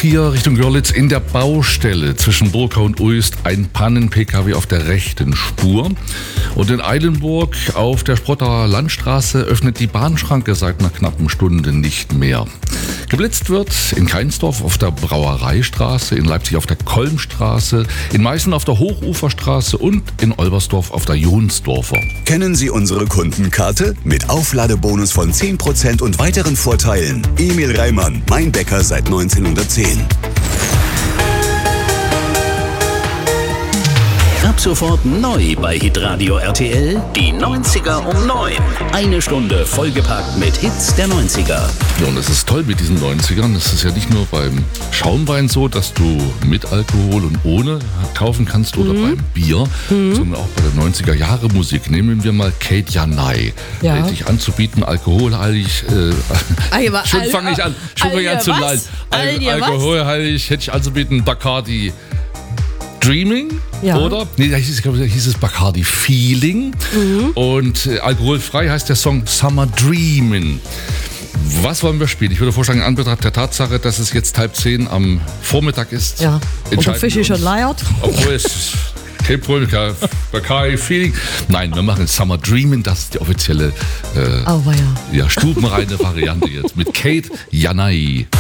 A4 Richtung Görlitz in der Baustelle zwischen Burgau und Uist ein Pannen-Pkw auf der rechten Spur. Und in Eilenburg auf der Sprotter Landstraße öffnet die Bahnschranke seit einer knappen Stunde nicht mehr. Geblitzt wird in Keinsdorf auf der Brauereistraße, in Leipzig auf der Kolmstraße, in Meißen auf der Hochuferstraße und in Olbersdorf auf der Jonsdorfer. Kennen Sie unsere Kundenkarte? Mit Aufladebonus von 10% und weiteren Vorteilen. Emil Reimann, mein Bäcker seit 1910. Ab sofort neu bei Hitradio RTL, die 90er um 9. Eine Stunde vollgepackt mit Hits der 90er. Ja, und es ist toll mit diesen 90ern. Es ist ja nicht nur beim Schaumwein so, dass du mit Alkohol und ohne kaufen kannst oder beim Bier, sondern auch bei der 90er-Jahre-Musik. Nehmen wir mal Kate Janai. Ja. Hätte ich anzubieten, alkoholheilig. Schon fange ich an zu leiden. Alkoholheilig hätte ich anzubieten, Bacardi Dreaming, Ja. oder? Nee, da hieß es Bacardi Feeling. Und alkoholfrei heißt der Song Summer Dreamin'. Was wollen wir spielen? Ich würde vorschlagen, in Anbetracht der Tatsache, dass es jetzt 9:30 am Vormittag ist. Ja, und der Fisch ist schon uns, leiert. obwohl es kein Problem, Bacardi Feeling. Nein, wir machen Summer Dreamin', das ist die offizielle Aber ja. stubenreine Variante jetzt mit Kate Janai.